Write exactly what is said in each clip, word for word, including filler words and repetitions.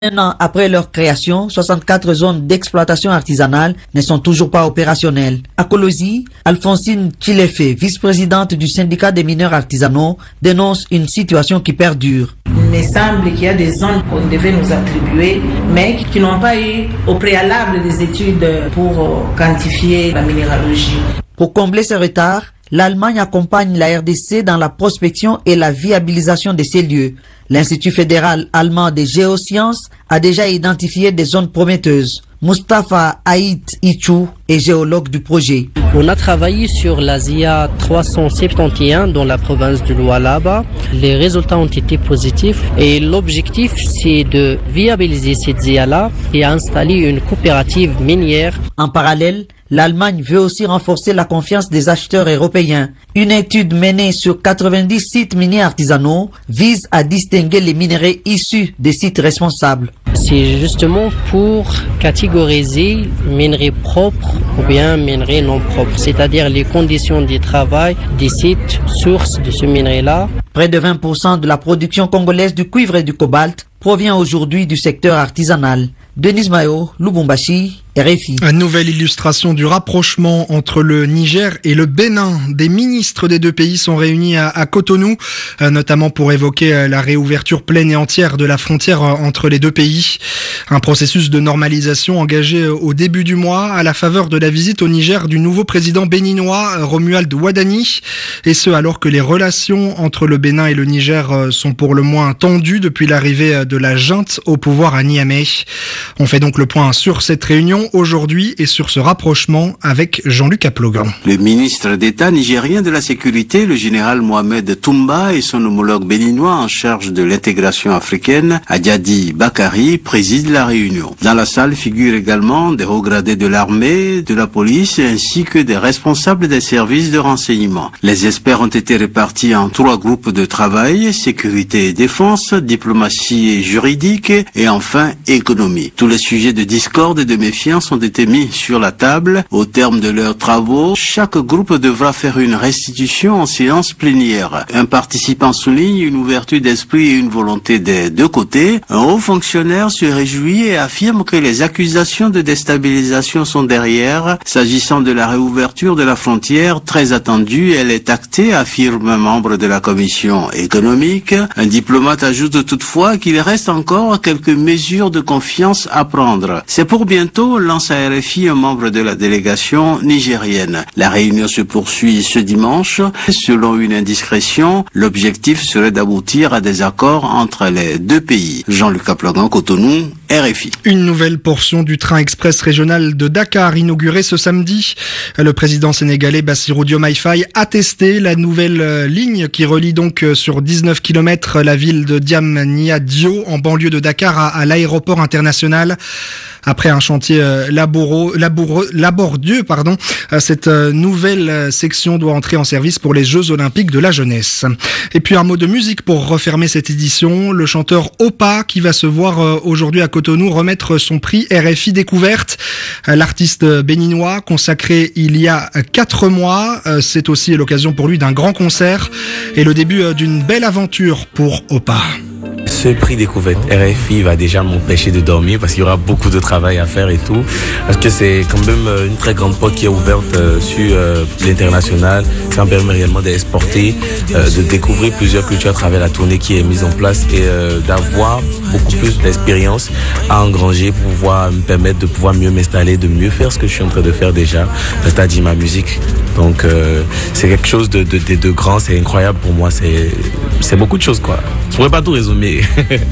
Un an après leur création, soixante-quatre zones d'exploitation artisanale ne sont toujours pas opérationnelles. À Kolosi, Alphonsine Chilefe, vice-présidente du syndicat des mineurs artisanaux, dénonce une situation qui perdure. Il me semble qu'il y a des zones qu'on devait nous attribuer, mais qui n'ont pas eu au préalable des études pour quantifier la minéralogie. Pour combler ce retard, l'Allemagne accompagne la R D C dans la prospection et la viabilisation de ces lieux. L'Institut fédéral allemand des géosciences a déjà identifié des zones prometteuses. Mustapha Haït Ichou est géologue du projet. On a travaillé sur la Z I A trois cent soixante et onze dans la province de Lualaba. Les résultats ont été positifs et l'objectif c'est de viabiliser cette Z I A-là et installer une coopérative minière. En parallèle, l'Allemagne veut aussi renforcer la confiance des acheteurs européens. Une étude menée sur quatre-vingt-dix sites miniers artisanaux vise à distinguer les minerais issus des sites responsables. C'est justement pour catégoriser minerais propres ou bien minerais non propres, c'est-à-dire les conditions de travail des sites sources de ce minerai-là. Près de vingt pour cent de la production congolaise du cuivre et du cobalt provient aujourd'hui du secteur artisanal. Denis Mayo, Lubumbashi, R F I. Une nouvelle illustration du rapprochement entre le Niger et le Bénin. Des ministres des deux pays sont réunis à, à Cotonou, euh, notamment pour évoquer euh, la réouverture pleine et entière de la frontière euh, entre les deux pays. Un processus de normalisation engagé euh, au début du mois à la faveur de la visite au Niger du nouveau président béninois euh, Romuald Wadani. Et ce, alors que les relations entre le Bénin et le Niger euh, sont pour le moins tendues depuis l'arrivée euh, de la junte au pouvoir à Niamey. On fait donc le point sur cette réunion aujourd'hui et sur ce rapprochement avec Jean-Luc Aplogan. Le ministre d'État nigérien de la Sécurité, le général Mohamed Toumba, et son homologue béninois en charge de l'intégration africaine, Adjadi Bakari, président la réunion. Dans la salle figurent également des hauts gradés de l'armée, de la police, ainsi que des responsables des services de renseignement. Les experts ont été répartis en trois groupes de travail: sécurité et défense, diplomatie et juridique, et enfin économie. Tous les sujets de discorde et de méfiance ont été mis sur la table. Au terme de leurs travaux, chaque groupe devra faire une restitution en séance plénière. Un participant souligne une ouverture d'esprit et une volonté des deux côtés. Un haut fonctionnaire se réjouit et affirme que les accusations de déstabilisation sont derrière. S'agissant de la réouverture de la frontière, très attendue, elle est actée, affirme un membre de la commission économique. Un diplomate ajoute toutefois qu'il reste encore quelques mesures de confiance à prendre. C'est pour bientôt, lance à R F I un membre de la délégation nigérienne. La réunion se poursuit ce dimanche. Selon une indiscrétion, l'objectif serait d'aboutir à des accords entre les deux pays. Jean-Luc Aplogan, Cotonou, R F I. Une nouvelle portion du train express régional de Dakar inaugurée ce samedi. Le président sénégalais Bassirou Diomaye Faye a testé la nouvelle ligne qui relie donc sur dix-neuf kilomètres la ville de Diamniadio en banlieue de Dakar à, à l'aéroport international. Après un chantier laboureux, laboureux, laborieux, pardon, cette nouvelle section doit entrer en service pour les Jeux Olympiques de la jeunesse. Et puis un mot de musique pour refermer cette édition. Le chanteur Opa qui va se voir aujourd'hui à Cotonou remettre son prix R F I Découverte. L'artiste béninois consacré il y a quatre mois. C'est aussi l'occasion pour lui d'un grand concert et le début d'une belle aventure pour Opa. Ce prix découverte R F I va déjà m'empêcher de dormir parce qu'il y aura beaucoup de travail à faire et tout. Parce que c'est quand même une très grande porte qui est ouverte sur l'international. Ça me permet réellement d'exporter, de découvrir plusieurs cultures à travers la tournée qui est mise en place et d'avoir beaucoup plus d'expérience à engranger pour pouvoir me permettre de pouvoir mieux m'installer, de mieux faire ce que je suis en train de faire déjà, c'est-à-dire ma musique. Donc euh, c'est quelque chose de, de, de, de grand, c'est incroyable pour moi, c'est, c'est beaucoup de choses quoi. Je pourrais pas tout résumer.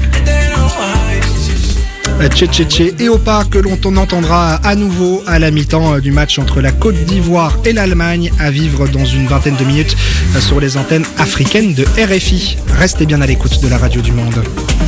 Tché Tché Tché et Opa que l'on entendra à nouveau à la mi-temps du match entre la Côte d'Ivoire et l'Allemagne à vivre dans une vingtaine de minutes sur les antennes africaines de R F I. Restez bien à l'écoute de la radio du monde.